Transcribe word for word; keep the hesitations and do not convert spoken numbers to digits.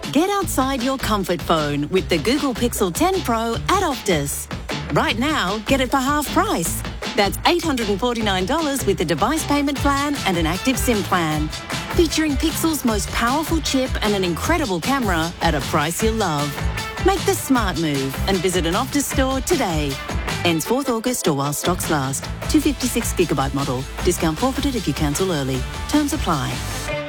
Get outside your comfort phone with the Google Pixel ten Pro at Optus. Right now, get it for half price. That's eight hundred forty-nine dollars with the device payment plan and an active SIM plan. Featuring Pixel's most powerful chip and an incredible camera at a price you'll love. Make the smart move and visit an Optus store today. Ends fourth August or while stocks last. two fifty-six gigabyte model. Discount forfeited if you cancel early. Terms apply.